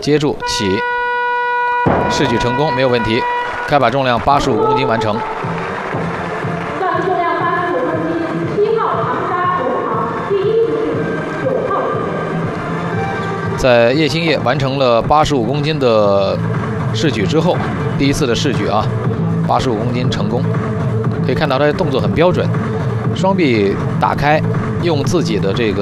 接住起，试举成功，没有问题。开把重量85公斤完成。 重量85公斤，7号长沙龙航第1次试举9号。 在叶星烨完成了85公斤的试举之后，第1次的试举啊，85公斤成功。可以看到他的动作很标准，双臂打开，用自己的这个